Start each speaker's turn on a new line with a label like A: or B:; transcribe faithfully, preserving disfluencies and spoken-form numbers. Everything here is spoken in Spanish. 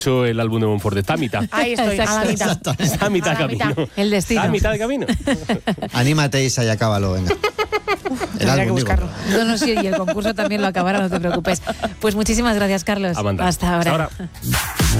A: hecho el álbum de Montfort, está a mitad.
B: Ahí estoy, a la mitad.
A: Está a mitad
B: A la
A: camino.
B: mitad.
C: El destino.
A: Está a mitad de camino.
D: Anímate, Isa, y acábalo, venga. El
B: Tendré que
D: álbum, digo.
B: buscarlo.
C: No, no, sí, y el concurso también lo acabará, no te preocupes. Pues muchísimas gracias, Carlos.
A: A mandar.
C: Hasta ahora.
A: Hasta ahora.